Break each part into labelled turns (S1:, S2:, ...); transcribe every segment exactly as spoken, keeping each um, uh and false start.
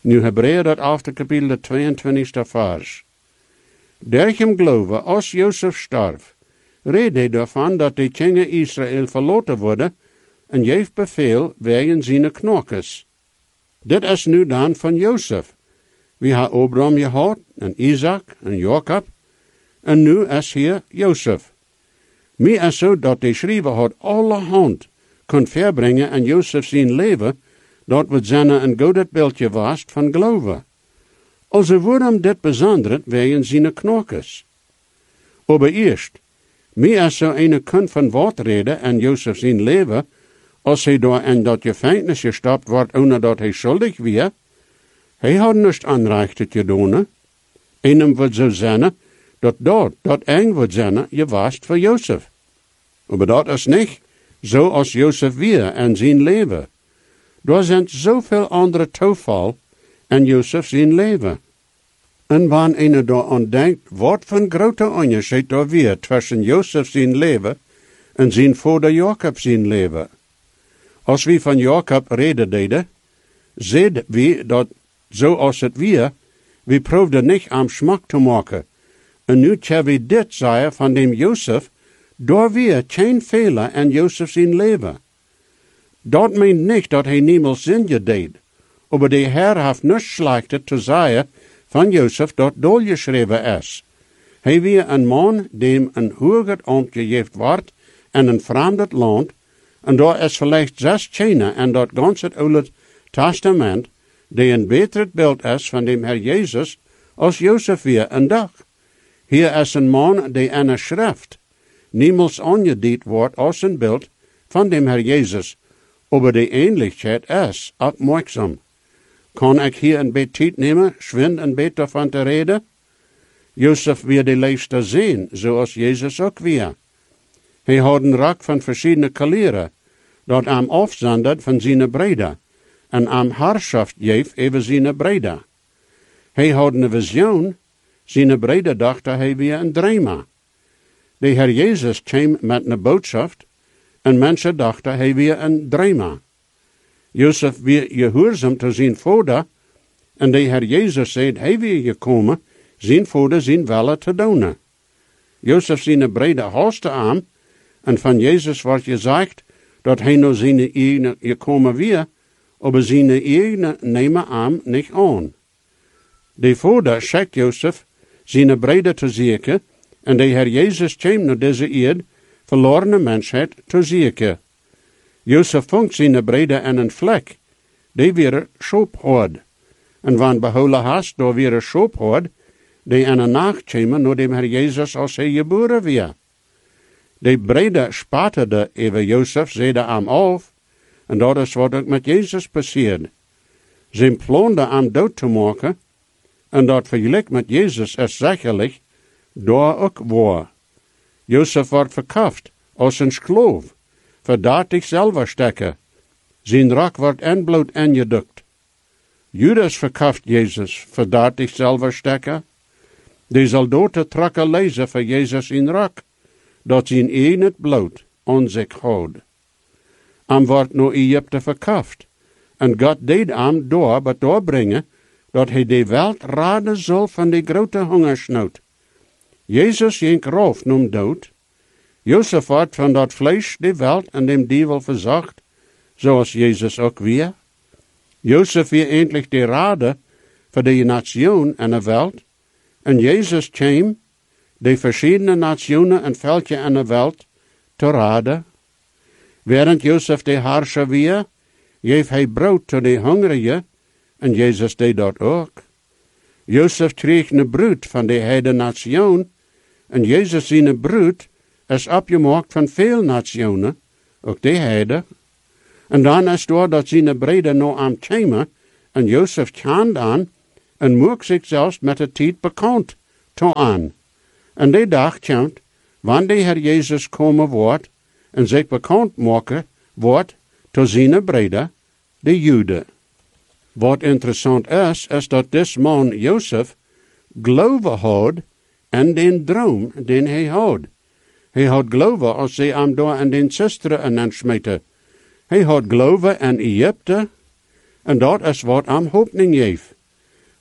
S1: Nu Hebreeën dat achtste kapitel, de tweeëntwintigste vers. Durch hem geloven, als Jozef starf, reed hij daarvan dat de kinderen Israël verloten worden en geeft bevel wegen zijn knokjes. Dit is nu dan van Jozef. We hebben Abraham gehad, en Isaac, en Jacob, en nu is hier Jozef. Mij is zo dat de schrijver had alle hand kon verbrengen aan Jozef zijn leven, dat we zijn een goed beeldje was van geloven. Also wordt hem dit bezonderd wegen zijn knokjes. Aber eerst, mij is zo een kun van wat reden aan Jozef zijn leven, als hij door in dat gevangenis gestapt wordt, ohne dat hij schuldig was. Hij had niet aanrecht te doen. En hem wordt zo zijn, dat dat, dat eng wordt zijn, je was voor Jozef. Maar dat is niet zo als Jozef weer en zijn leven. Er zijn zoveel andere toeval in Jozef zijn leven. En wanneer een daar aan denkt, wat voor grote onderscheid er weer tussen Jozef zijn leven en zijn vader Jacob zijn leven. Als we van Jacob reden deden, zeiden we dat zoals het weer, we proefden niet aan smak te maken. En nu kunnen we dit zeggen van dem Jozef, door weer geen fehler in Jozef zijn leven. Dat meent niet dat hij niemals zin deed, maar de Heer heeft niet slechte te zeggen van Jozef dat doorgeschreven is. Hij weer een man dem een hoger ambt gegeven wordt in een vreemd land, en daar is vielleicht zes China en dat ganze Oude Testament, die een beter beeld is van dem Herr Jezus, als Jozef weer een dag. Hier is een man die in een schrift niemals aangediend wordt als een beeld van dem Herr Jezus, aber de ähnlichheid is opmerksam. Kan ik hier een beetje tijd nemen, schwind een beetje daarvan te reden? Jozef weer de leefste zien, zoals Jezus ook weer. Hij had een rak van verschillende kleren, dat hem afzondert van zijn breda, en hem heerschaft geeft over zijn breda. Hij had een visioen, zijn breda dacht hij weer een drama. De Heer Jezus kwam met een boodschap, en mensen dachten hij weer een drama. Jozef weer gehoorzaam te zijn vader, en de Heer Jezus zei, hij weer gekomen, zijn vader zijn wille te doen. Jozef zijn breda haaste aan, en van Jezus wordt gezegd dat hij naar zijn eigen gekomen weer, maar zijn eigen nemen hem niet aan. De vader schickt Jozef zijn breda te zoeken, en de Heer Jezus kwam naar deze eerd, verlorene mensheid te zoeken. Jozef vond zijn breda in een vlek, die weer schoophoord. En wanneer behouden hast, door weer schoophoord, die in een nacht kwamen naar de Heer Jezus als hij geboren weer. De breda spaterde over Jozef, zeide hem af, en dat is wat ook met Jezus passiert. Ze plande hem dood te maken, en dat vergelijk met Jezus is zekerlijk daar ook waar. Jozef wordt verkocht als een slaaf, verdadig zelf stekken. Zijn rak wordt in bloed ingedrukt. Judas verkocht Jezus, verdadig zelf stekken. De soldaten trokken lezen voor Jezus in rak, dat zijn eigen het bloed aan zich houdt. Am wordt naar Egypte verkocht, en God deed hem door wat doorbrengen, dat hij de wereld raden zal van de grote hongersnood. Jezus ging rauf noem dood. Jozef wordt van dat vlees de wereld en dem duivel verzacht, zoals Jezus ook weer. Jozef weer eindelijk de raden voor de nation en de wereld, en Jezus kwam de verschillende nationen en veldje in de wereld te raden. Während Jozef de harscher weer, geef hij brood tot de hongerigen, en Jezus deed dat ook. Jozef kreeg een bruid van de hele nation, en Jezus zijn bruid is opgemaakt van veel nationen, ook de heide. En dan is door dat zijn breda nou aan kwamen, en Jozef kwam dan, en moest zich zelfs met de tijd bekend toe aan. En die dag komt, wanneer de Heer Jezus komen wordt, en zich bekend maken wordt, tot zijn breda, de Joden. Wat interessant is, is dat deze man Jozef geloven had en den droom den hij had. Hij had geloven als ze hem door en den zusteren aansmeten. Hij had geloven in Egypte, en dat is wat hem hoopning geeft.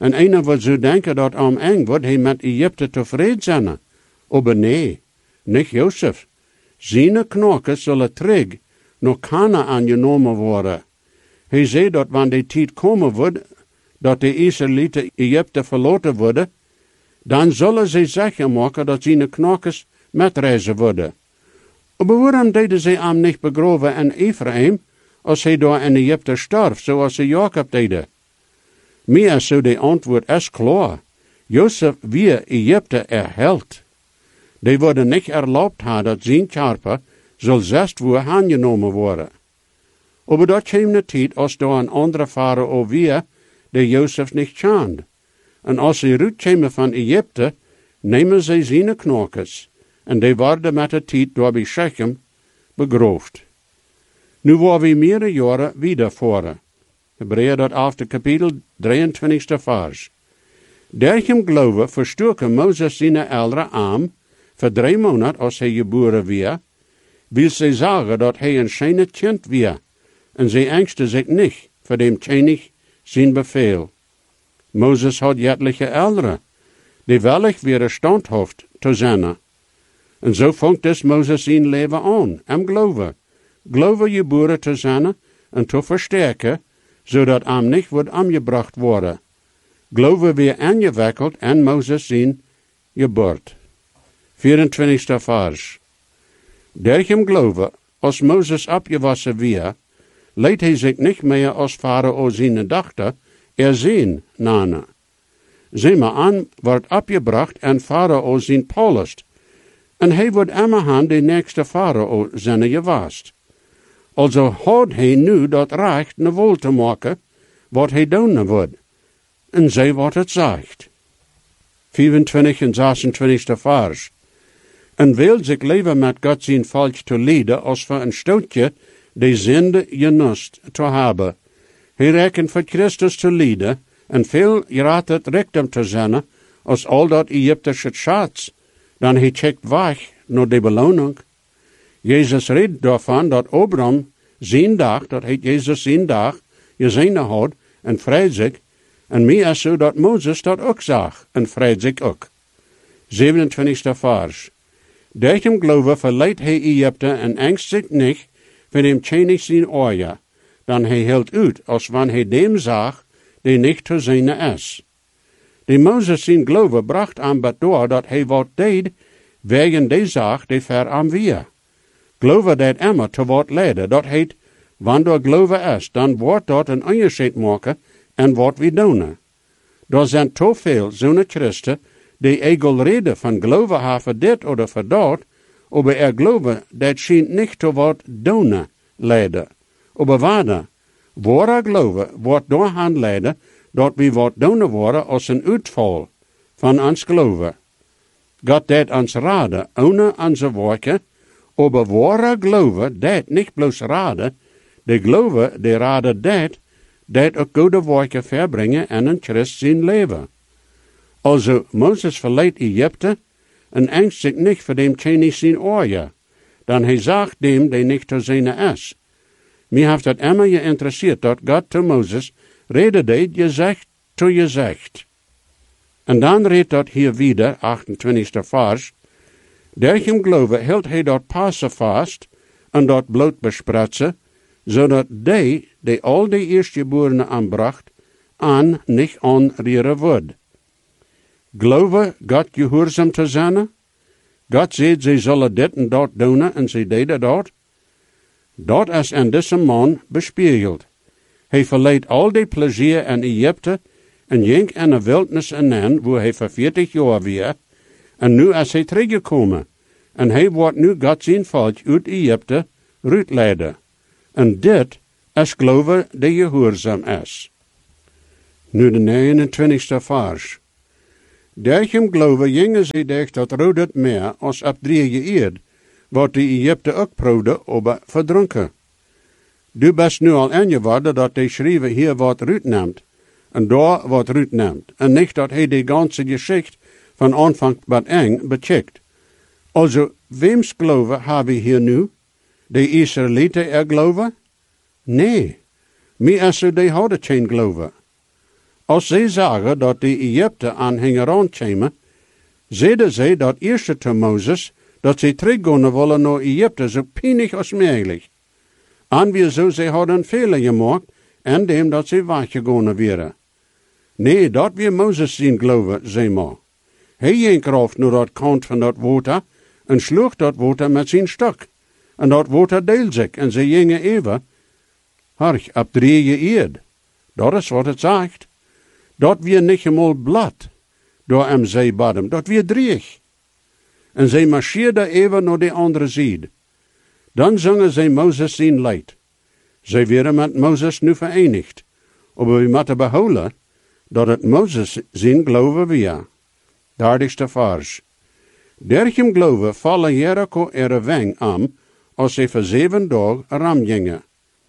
S1: En einer wird so denken, dat am eng wordt hij met Egypte tevreden zijn. Aber nee, nicht Josef. Zijn knokken zullen terug naar Kana aangenomen worden. Hij zei dat wanneer die tijd komen wordt, dat de Israëlieten Egypte verlaten worden, dan zullen ze zeker maken dat zijn knokkers metreizen worden. Maar waarom deden ze hem niet begraven in Ephraim, als hij daar in Egypte starf, zoals ze Jacob deden? Meer zo de antwoord is klaar. Jozef weer Egypte erheld. Die worden niet erlaubt hebben dat zijn karper zal zest woer aangenomen worden. Maar dat kwam de tijd als door een andere farao weer, die Jozef niet kende. En als ze uitkomen van Egypte, nemen ze zijn knokkers. En die worden met de tijd door bij Shechem begroofd. Nu waren we meerdere jaren weer voren. Hebreeën dat elfde kapitel, drieëntwintigste vers. Dergem geloven verstoken Mozes zijn eldere arm, voor drie maanden als hij geboren weer, wil ze zeggen dat hij een schijne kind weer, en ze angsten zich niet voor dem König zijn bevel. Mozes had jetliche eldere, die wellig weer standhaft te zijn. En zo vangt dus Mozes zijn leven aan, hem geloven. Geloven geboren te zijn en te versterken, zodat hem niet wordt aangebracht worden. Geloven weer aangewikkeld en Mozes zijn geboorte. vierentwintigste vers. Dergem geloven, als Mozes opgewassen weer, leidt hij zich niet meer als farao zijn dochter, er zijn nane. Zie maar aan wordt opgebracht en farao zijn palest, en hij wordt immerhand de nächste farao zijn gewaast. Also had hij nu dat recht naar wol te maken, wat hij doen wordt. En zij wat het zegt. vierentwintig en zesentwintigste vers. En wil zich leven met God zijn volk te leiden, als voor een stootje de zinde genust te hebben. Hij rekent voor Christus te leiden, en veel raad het rectum te zijn, als al dat Egyptische schatz, dan hij checkt weg naar de beloning. Jezus redt daarvan dat Abraham zijn dag, dat hij Jezus zijn dag, gezien had, en vrij zich, en meer is zo dat Mozes dat ook zag, en vrij zich ook. zevenentwintigste vers. Dergem geloven verleidt hij Egypte en angst zich niet voor dem König zijn oorja, dan hij hield uit, als wanneer hij dem zag, die niet te zijn is. De Mozes zijn geloven bracht aan bed door dat hij wat deed, wegen de zaak die ver aan weer. Geloven dat immer te wat leiden, dat heet, wanneer geloven is, dan wordt dat een onderscheid maken en wat we doen. Er zijn te veel zo'n christen die egel reden van geloven hebben dit of voor dat, maar er geloven dat schijnt niet te wat doen leiden. Maar waarde, ware geloven wordt doorheen leiden dat we wat doen worden als een uitval van ons geloven. God deed ons raden, ohne onze werken, aber ware geloven deed niet bloos raden, de geloven die raden deed, deed ook goede werken verbrengen en een Christ zijn leven. Also Mozes verleidt Egypte en angst zich niet voor dem König zijn oorja, dan hij zag dem die niet te zijn is. Mij heeft het immer geïnteresseerd dat God te Mozes reden deed, je zegt to je zegt. En dan redt dat hier wieder, achtentwintigste vers, dergem geloven hield hij dat Pasen vast en dat bloed bespretsen, zodat die, die al die eerstgeborenen aanbracht, aan niet aanrieren wordt. Geloven God gehoorzaam te zijn? God zegt, ze zullen dit en dat doen en ze deden dat. Dat is in deze man bespiegeld. Hij verleidt al die plezier in Egypte en ging in de wildnis in, waar hij voor veertig jaar weer, en nu is hij teruggekomen. En hij wordt nu God zijn volk uit Egypte uitleiden. En dit is geloven die gehoorzaam is. Nu de negenentwintigste vers. Dergem geloven gingen ze dicht dat rodet meer als op drie eerd, wat de Egypte ook prouden, aber verdronken. Du bent nu al ingeworden dat de schrijver hier wat uitneemt, en daar wat uitneemt, en niet dat hij de ganze geschichte van aanvang tot eind becheckt. Also, wems geloven hebben we hier nu? De Israëlieten er geloven? Nee, mij is zo, die hadden geen geloven. Als zij zagen dat de Egypten aan hen rondkwamen, zeiden zij dat eerste te Mozes, dat zij teruggaan willen naar Egypte, zo pijnig als mogelijk. En wie zo zij hadden Fehler gemaakt, en dem dat zij weggegaan waren. Nee, dat weer Mozes zien geloven, zei maar. Hij ging kracht naar dat kant van dat water, en sloeg dat water met zijn stok. En dat water deelde zich, en ze gingen even, hark, op drie eerd. Dat is wat het zegt. Dat weer niet eenmaal blad, door hem zeebadem, dat weer dreig. En zij marcheerden even naar de andere zijde. Dan zongen zij Mozes zijn leid. Zij werden met Mozes nu verenigd. Maar we moeten behouden dat het Mozes zijn geloven weer. Dertigste vers. Dergem geloven vallen Jericho er weng aan, als zij voor zeven dagen ram gingen.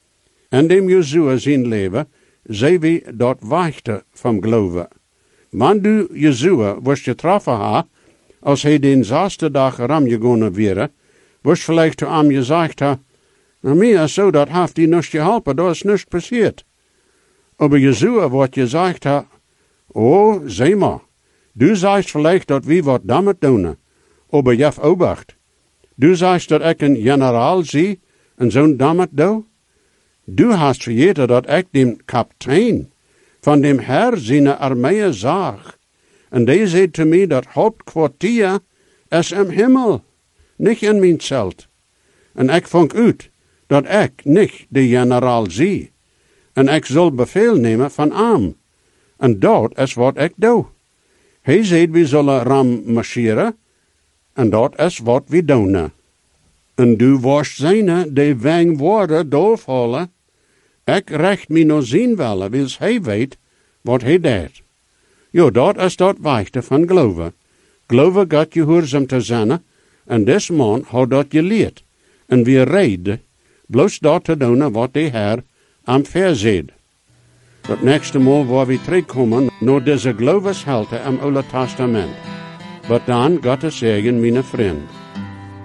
S1: En dem Jezua zijn leven, zij wie dat wachte van geloven. Want du Jezua was getroffen ha, als hij den zesde dag ram gegaan wäre, was vielleicht zu ihm gesagt ha, na mir so, dat haft die nicht geholpen, da ist nichts passiert. Aber Jezua wordt gesagt ha, oh, seh mal, du sagst vielleicht, dat wie wat damit doen, aber jef obacht. Du sagst, dat ik een generaal zie, en zo'n damit do. Du hast vergeten dat ik dem Kaptein van dem Herr seine Armee zag. En die zei te mij dat Hauptkwartier is im Himmel, nicht in mijn zelt. En ik vond uit dat ik niet de generaal zie. En ik zal bevel nemen van hem. En dat is wat ik doe. Hij zei, we zullen ram marcheren. En dat is wat we doen. En du was zijne, die weng woorden doorvallen. Ik recht me nog zien willen, wils hij weet wat hij deed. Jo, dat is dat wachten van geloven. Geloven gaat gehoorzaam te zijn, en des man had dat geleerd. En we reden, bloos dat te doen wat de Heer am verzeed. Dat nächste Mal waar we terugkomen naar deze geloofshelden im Oude Testament. Wat dan, Gottes Segen, mijn vriend.